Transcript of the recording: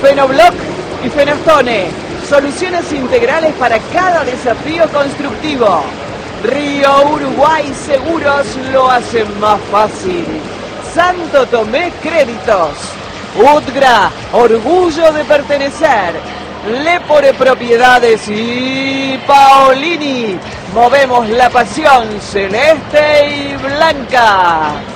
Fenobloc y Fenostone, soluciones integrales para cada desafío constructivo. Río Uruguay Seguros lo hacen más fácil. Santo Tomé Créditos. Utgra, orgullo de pertenecer. Lepore Propiedades y Paolini. Movemos la pasión celeste y blanca.